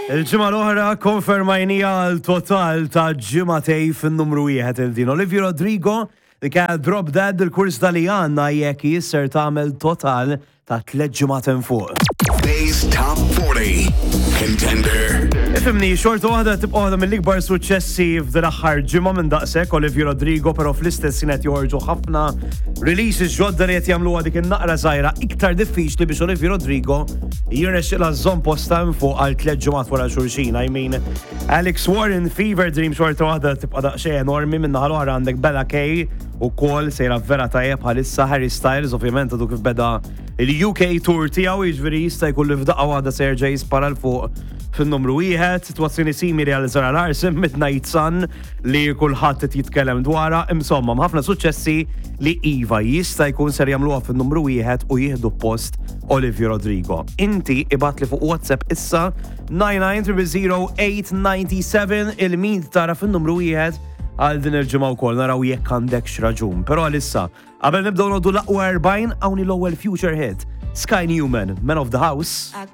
Il-ġimgħa l-oħra konfermajnija l-total ta' ġimgħatej fin-numru 1 il-din. Olivia Rodrigo li kien Drop Dead il-kurs li għandna jekk jisser tagħmel total ta' 3 ġimgħaten fuq. Today's Top 40 Contender. Ifimni, xorta waħda tibqa' waħda mill-ikbar suċċessi f'din aħħar ġimgħa minn daqshekk Olivia Rodrigo, però fl-istess kienet joħorġu ħafna releases ġodda li qed jagħmluha dik in-naqra żgħira iktar diffiċli biex Olivia Rodrigo jirnexxilha żomm posta fuq għal 3 ġimgħat wara xulxin. I mean, Alex Warren Fever Dream xorta waħda tibqa' daqsxejn enormi minn naħa l-oħra għandek Bella Kay ukoll sejra vera tajjeb bħalissa Harry Styles ovvjament għadu kif beda il-UK tour tiegħu jiġifieri jista' jkun li f'daqqa waħda serġa' jispara l fuq fin-numru 1, sitwazzjoni simili għal Zara Larsson Midnight Sun li kulħadd qed jitkellem dwarha, insomma ħafna suċċessi li iva jista' jkun ser jagħmluha fin-numru 1 u jieħdu post Olivia Rodrigo. Inti ibatli fuq WhatsApp issa 99000897 il-min tara fin-numru 1 għal din il-ġimgħa wkoll naraw jekk għandek x'raġun. Però għalissa qabel nibdew noddu l-aqwa 40 hawn l-ewwel future hit Sky Newman, Man of the House.